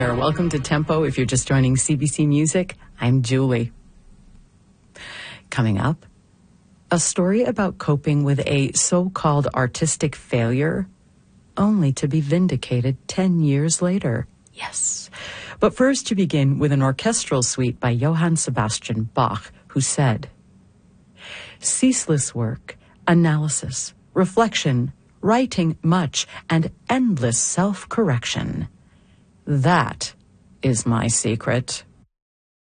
Welcome to Tempo. If you're just joining CBC Music, I'm Julie. Coming up, a story about coping with a so-called artistic failure, only to be vindicated 10 years later. Yes. But first, to begin with an orchestral suite by Johann Sebastian Bach, who said, "Ceaseless work, analysis, reflection, writing much, and endless self-correction. That is my secret."